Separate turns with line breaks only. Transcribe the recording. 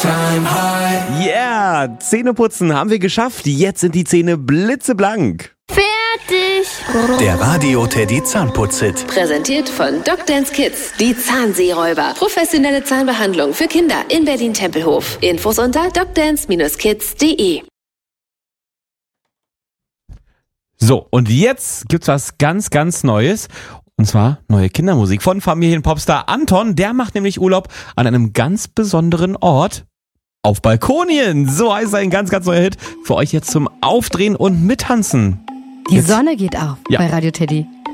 Yeah, Zähneputzen haben wir geschafft. Jetzt sind die Zähne blitzeblank.
Fertig.
Der Radio-Teddy Zahnputz-Hit.
Präsentiert von Dr. Kids, die Zahnseeräuber. Professionelle Zahnbehandlung für Kinder in Berlin-Tempelhof. Infos unter docdance-kids.de.
So, und jetzt gibt's was ganz, ganz Neues. Und zwar neue Kindermusik von Familienpopstar Anton. Der macht nämlich Urlaub an einem ganz besonderen Ort. Auf Balkonien. So heißt ein ganz, ganz neuer Hit. Für euch jetzt zum Aufdrehen und Mittanzen.
Die Sonne geht auf bei Radio Teddy.